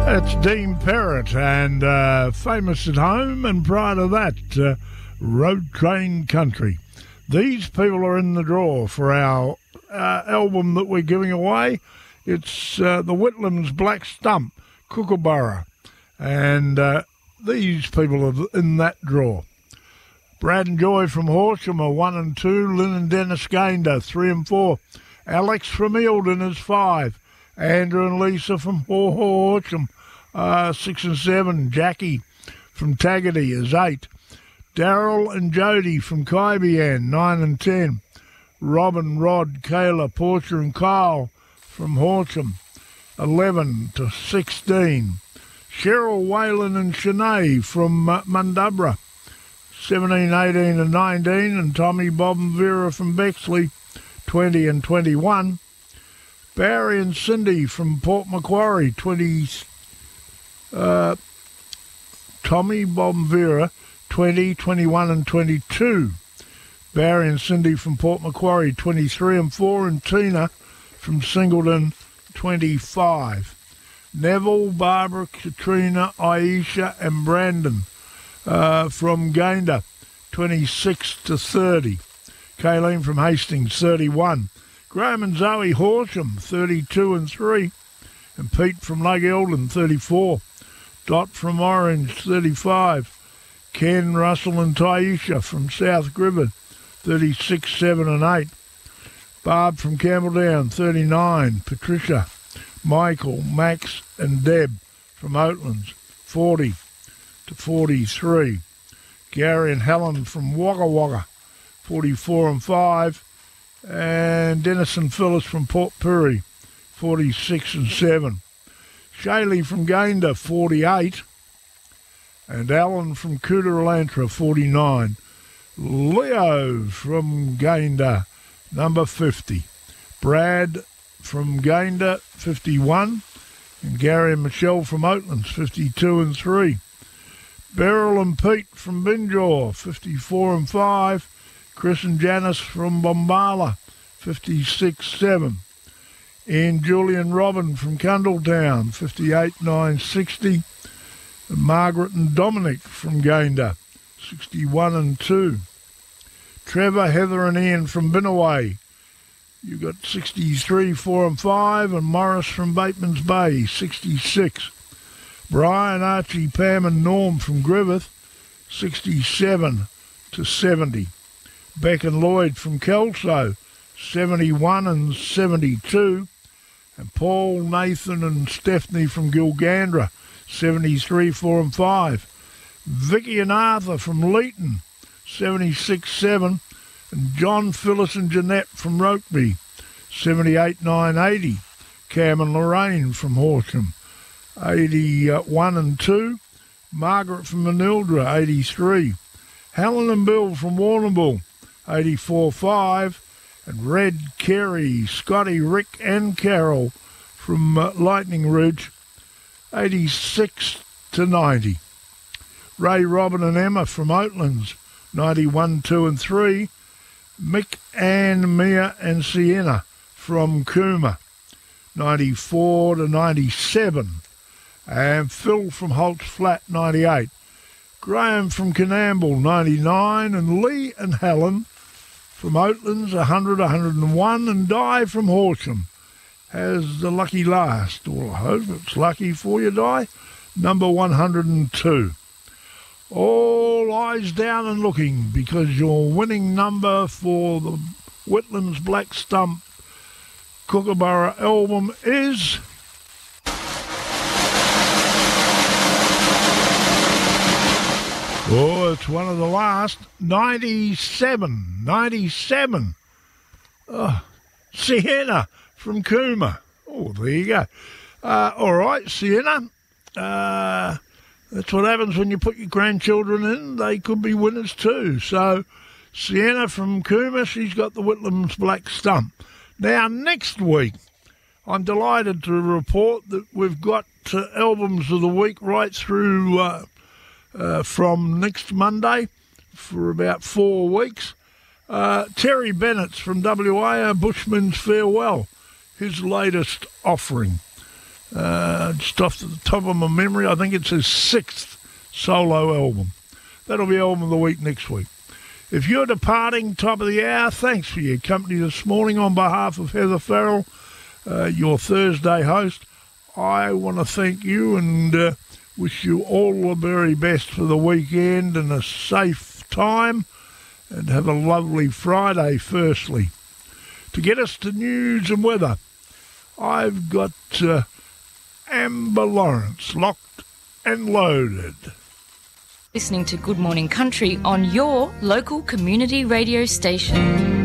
It's Dean Perrott and Famous at Home, and prior to that, Road Train Country. These people are in the draw for our album that we're giving away. It's the Whitlam's Black Stump, Kookaburra, and these people are in that draw. Brad and Joy from Horsham are 1 and 2. Lynn and Dennis Gaynor 3 and 4. Alex from Eildon is 5. Andrew and Lisa from Horsham 6 and 7. Jackie from Tagady is 8. Daryl and Jody from Kaibian 9 and 10. Robin, Rod, Kayla, Portia and Kyle from Horsham 11 to 16. Cheryl, Whalen and Shanae from Mundubra 17, 18 and 19. And Tommy, Bob and Vera from Bexley 20 and 21. Barry and Cindy from Port Macquarie 20. Tommy, Bob and Vera 20, 21 and 22. Barry and Cindy from Port Macquarie 23 and 4. And Tina from Singleton 25. Neville, Barbara, Katrina, Aisha and Brandon from Gaynor 26 to 30. Kayleen from Hastings 31. Graham and Zoe Horsham 32 and 3. And Pete from Lake Eldon 34. Dot from Orange 35. Ken, Russell and Taisha from South Griffin 36, 7 and 8. Barb from Campbelldown 39. Patricia, Michael, Max and Deb from Oatlands 40 to 43. Gary and Helen from Wagga Wagga 44 and 5. And Dennis and Phyllis from Port Pirie 46 and 7. Shaylee from Gaynor 48. And Alan from Cooterantra 49. Leo from Gaynor number 50. Brad from Gaynor 51. And Gary and Michelle from Oatlands 52 and 3. Beryl and Pete from Binjaw 54 and 5. Chris and Janice from Bombala 56 7. And Julian Robin from Cundletown 58 9 60. And Margaret and Dominic from Gaynor 61 and 2. Trevor, Heather and Ian from Binnaway, you got 63 4 and 5. And Morris from Bateman's Bay 66. Brian, Archie, Pam and Norm from Griffith 67 to 70. Beck and Lloyd from Kelso 71 and 72. And Paul, Nathan and Stephanie from Gilgandra 73 4 and 5. Vicky and Arthur from Leeton 76 7. And John, Phyllis and Jeanette from Rokeby 78 9 80. Cam and Lorraine from Horsham 81 and 2. Margaret from Manildra 83. Helen and Bill from Warrnambool 84 5. And Red, Kerry, Scotty, Rick and Carol from Lightning Ridge 86 to 90. Ray, Robin and Emma from Oatlands 91 2 and 3. Mick, Ann, Mia and Sienna from Cooma 94 to 97. And Phil from Holt's Flat 98. Graham from Canamble 99. And Lee and Helen from Oatlands 100, 101. And Di from Horsham has the lucky last. Well, I hope it's lucky for you, Di. Number 102. All eyes down and looking, because your winning number for the Whitlam's Black Stump Kookaburra album is... Oh, it's one of the last. 97. 97. Oh, Sienna from Cooma. Oh, there you go. All right, Sienna. That's what happens when you put your grandchildren in. They could be winners too. So, Sienna from Cooma, she's got the Whitlam's Black Stump. Now, next week, I'm delighted to report that we've got albums of the week right through... from next Monday for about 4 weeks. Terry Bennett's from WA, Bushman's Farewell, his latest offering. Just off the top of my memory, I think it's his 6th solo album. That'll be Album of the Week next week. If you're departing top of the hour, thanks for your company this morning. On behalf of Heather Farrell, your Thursday host, I want to thank you and wish you all the very best for the weekend and a safe time, and have a lovely Friday firstly. To get us to news and weather, I've got Amber Lawrence locked and loaded. Listening to Good Morning Country on your local community radio station.